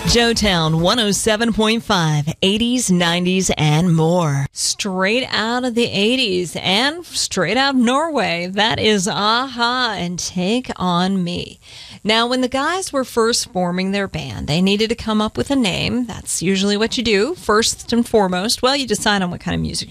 Joetown 107.5, 80s, 90s, and more. Straight out of the 80s and straight out of Norway, that is a-ha and Take On Me. Now, when the guys were first forming their band, they needed to come up with a name. That's usually what you do, first and foremost. Well, you decide on what kind of music